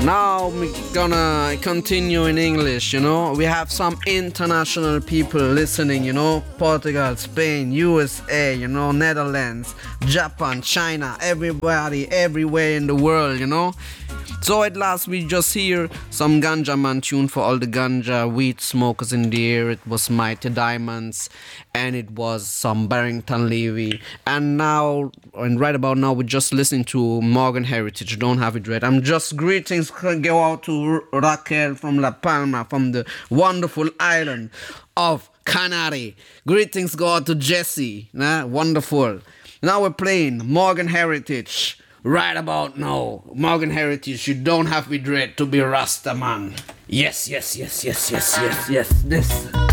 Now we're gonna continue in English, We have some international people listening, Portugal, Spain, USA, Netherlands, Japan, China, everybody, everywhere in the world, So at last we just hear some Ganja Man tune for all the ganja weed smokers in the air. It was Mighty Diamonds and it was some Barrington Levy. And right about now we're just listening to Morgan Heritage. Don't have it right. I'm just greetings go out to Raquel from La Palma, from the wonderful island of Canary. Greetings go out to Jesse. Wonderful. Now we're playing Morgan Heritage. Right about now, Morgan Heritage, you don't have to be dread to be Rasta man. Yes, this.